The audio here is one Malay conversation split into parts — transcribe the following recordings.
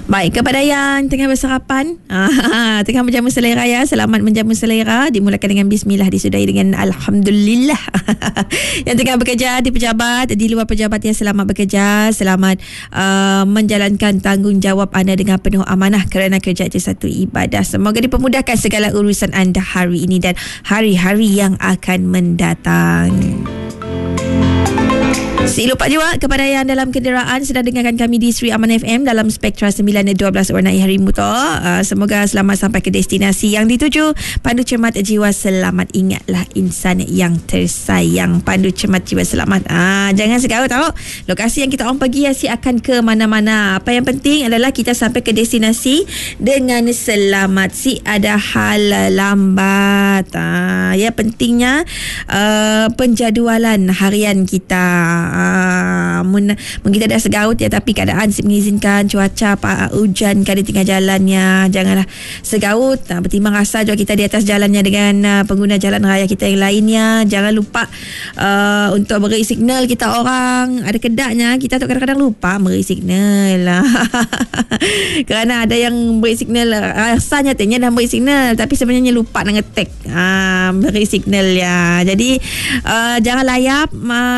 Baik, kepada yang tengah bersarapan, tengah menjamu selera ya, selamat menjamu selera. Dimulakan dengan bismillah, disudahi dengan alhamdulillah. Yang tengah bekerja di pejabat, di luar pejabat ya, selamat bekerja, selamat menjalankan tanggungjawab anda dengan penuh amanah kerana kerja itu satu ibadah. Semoga dipermudahkan segala urusan anda hari ini dan hari-hari yang akan mendatang. Lupa juga kepada yang dalam kenderaan sedang dengarkan kami di Sri Aman FM dalam Spektra 912 warnai harimu tu. Semoga selamat sampai ke destinasi yang dituju. Pandu cermat jiwa selamat, ingatlah insan yang tersayang. Pandu cermat jiwa selamat. Jangan segaut tahu. Lokasi yang kita orang pergi akan ke mana-mana. Apa yang penting adalah kita sampai ke destinasi dengan selamat. Ada hal lambat. Ya, pentingnya penjadualan harian kita. Mungkin kita dah segaut ya, tapi keadaan mengizinkan, cuaca hujan kada tengah jalannya, janganlah segaut. Bertimbang rasa juga kita di atas jalannya dengan pengguna jalan raya kita yang lainnya. Jangan lupa untuk beri signal kita orang. Ada kedaknya kita tu kadang-kadang lupa beri signal. Kerana ada yang beri signal, rasanya dah beri signal tapi sebenarnya lupa nak ngetek beri signal ya. Jadi jangan layap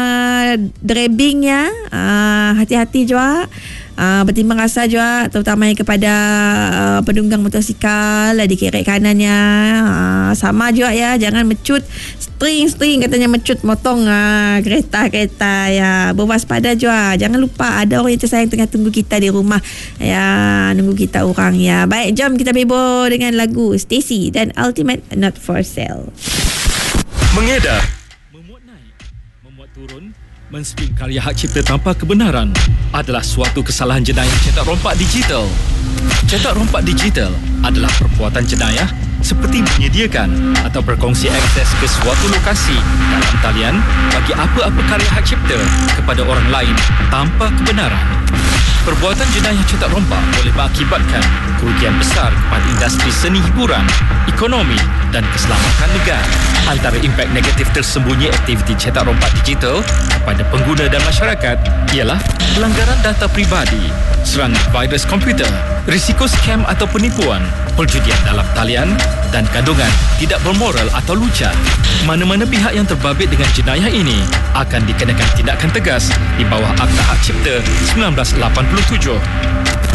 driving ya, hati-hati juga. Bertimbang rasa juga, terutama kepada penunggang motosikal di kiri kanannya. Sama juga ya, jangan mecut string katanya, mecut motong kereta ya. Berwaspada juga, jangan lupa ada orang yang tersayang tengah tunggu kita di rumah ya, nunggu kita orang ya. Baik, jom kita bebo dengan lagu Stacy dan Ultimate Not For Sale. Mengedar, memuat naik, memuat turun, menspin karya hak cipta tanpa kebenaran adalah suatu kesalahan jenayah cetak rompak digital. Cetak rompak digital adalah perbuatan jenayah seperti menyediakan atau berkongsi akses ke suatu lokasi dalam talian bagi apa-apa karya hak cipta kepada orang lain tanpa kebenaran. Perbuatan jenayah cetak rompak boleh mengakibatkan kerugian besar kepada industri seni hiburan, ekonomi dan keselamatan negara. Antara impak negatif tersembunyi aktiviti cetak rompak digital kepada pengguna dan masyarakat ialah pelanggaran data pribadi, serangan virus komputer, risiko skam atau penipuan, perjudian dalam talian dan kandungan tidak bermoral atau lucah. Mana-mana pihak yang terbabit dengan jenayah ini akan dikenakan tindakan tegas di bawah Akta Hak Cipta 1987.